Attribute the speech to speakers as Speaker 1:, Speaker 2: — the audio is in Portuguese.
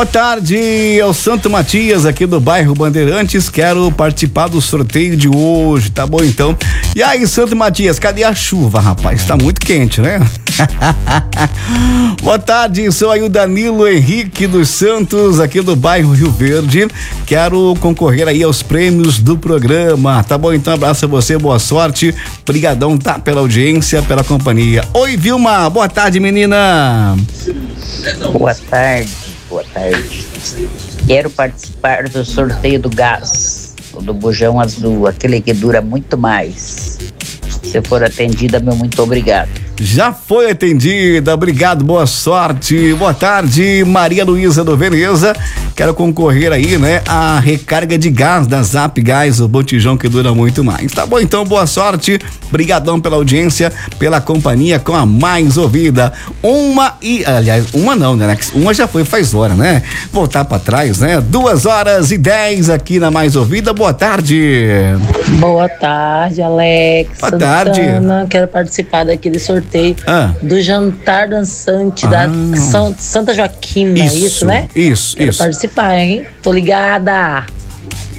Speaker 1: Boa tarde, é o Santo Matias aqui do bairro Bandeirantes, quero participar do sorteio de hoje, tá bom então? E aí, Santo Matias, cadê a chuva, rapaz? Tá muito quente, né? Boa tarde, sou aí o Danilo Henrique dos Santos, aqui do bairro Rio Verde, quero concorrer aí aos prêmios do programa, tá bom? Então abraço a você, boa sorte, brigadão, tá, pela audiência, pela companhia. Oi, Vilma, boa tarde, menina.
Speaker 2: Boa tarde. Quero participar do sorteio do gás, do bujão azul, aquele que dura muito mais. Se for atendida, meu muito obrigado.
Speaker 1: Já foi atendida, obrigado, boa sorte. Boa tarde, Maria Luísa do Veneza. Quero concorrer aí, né, a recarga de gás da Zap Gás, o botijão que dura muito mais. Tá bom, então, boa sorte. Brigadão pela audiência, pela companhia com a mais ouvida. Uma não, né? Uma já foi faz hora, né? Voltar pra trás, né? 2h10 aqui na mais ouvida. Boa tarde.
Speaker 3: Boa tarde, Alex.
Speaker 1: Boa tarde.
Speaker 3: Quero participar daquele sorteio do jantar dançante da Santa Joaquina, isso, né?
Speaker 1: Isso.
Speaker 3: Quero participar, hein? Tô ligada.